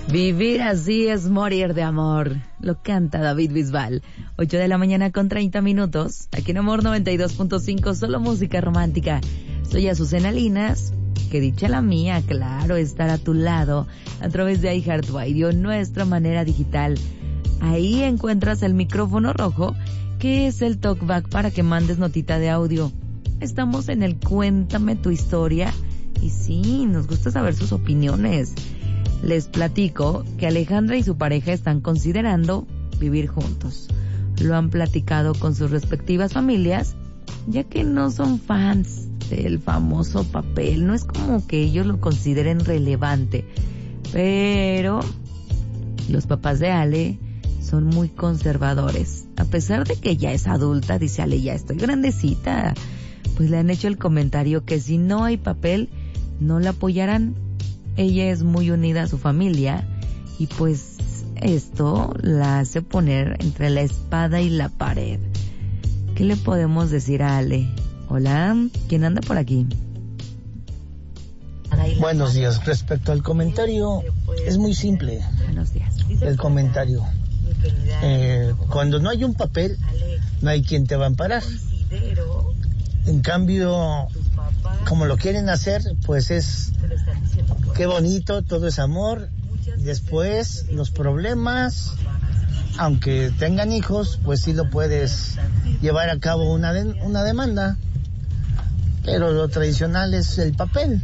Vivir así es morir de amor. Lo canta David Bisbal. 8 de la mañana con 30 minutos. Aquí en Amor 92.5, solo música romántica. Soy Azucena Linas. Que dicha la mía, claro, estar a tu lado a través de iHeartRadio, nuestra manera digital. Ahí encuentras el micrófono rojo, que es el talkback para que mandes notita de audio. Estamos en el Cuéntame tu historia. Y sí, nos gusta saber sus opiniones. Les platico que Alejandra y su pareja están considerando vivir juntos. Lo han platicado con sus respectivas familias, ya que no son fans del famoso papel. No es como que ellos lo consideren relevante. Pero los papás de Ale son muy conservadores. A pesar de que ya es adulta, dice Ale, ya estoy grandecita. Pues le han hecho el comentario que si no hay papel, no la apoyarán. Ella es muy unida a su familia y pues esto la hace poner entre la espada y la pared. ¿Qué le podemos decir a Ale? Hola, ¿quién anda por aquí? Buenos días. Respecto al comentario, es muy simple. Buenos días. El comentario. Cuando no hay un papel, no hay quien te va a amparar. En cambio, como lo quieren hacer, pues es... Qué bonito, todo es amor. Después, los problemas, aunque tengan hijos, pues sí lo puedes llevar a cabo una demanda. Pero lo tradicional es el papel.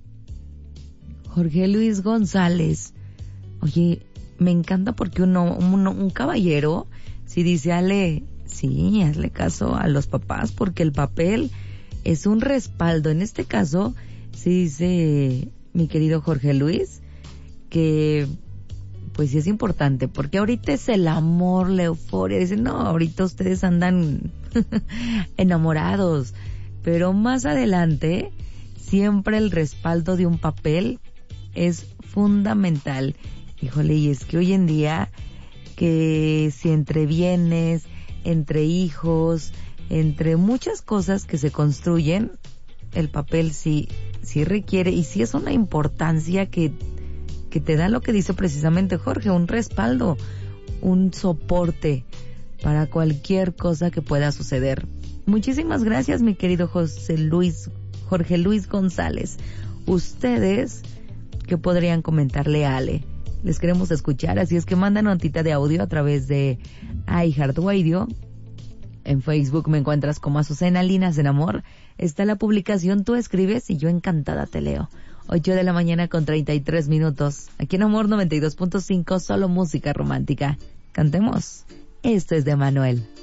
Jorge Luis González. Oye, me encanta porque un caballero, si dice, Ale, sí, hazle caso a los papás, porque el papel es un respaldo. En este caso, si dice mi querido Jorge Luis, que pues sí es importante, porque ahorita es el amor, la euforia. Dicen, no, ahorita ustedes andan enamorados, pero más adelante siempre el respaldo de un papel es fundamental. Híjole, y es que hoy en día, que si entre bienes, entre hijos, entre muchas cosas que se construyen, el papel sí requiere, y sí es una importancia que te da lo que dice precisamente Jorge, un respaldo, un soporte para cualquier cosa que pueda suceder. Muchísimas gracias, mi querido Jorge Luis González. Ustedes, ¿qué podrían comentarle a Ale? Les queremos escuchar, así es que manda notita de audio a través de iHeartRadio. En Facebook me encuentras como Azucena Linas en Amor. Está la publicación, tú escribes y yo encantada te leo. 8 de la mañana con 33 minutos. Aquí en Amor 92.5, solo música romántica. Cantemos. Esto es de Manuel.